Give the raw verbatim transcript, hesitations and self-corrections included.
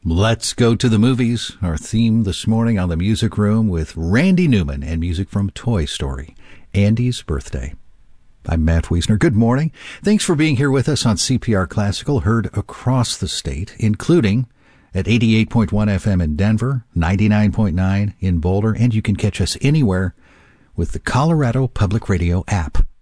Let's go to the movies. Our theme this morning on the Music Room with Randy Newman and music from Toy Story, Andy's Birthday. I'm Matt Wiesner. Good morning. Thanks for being here with us on C P R Classical, heard across the state, including at eighty-eight point one F M in Denver, ninety-nine point nine in Boulder, and you can catch us anywhere with the Colorado Public Radio app.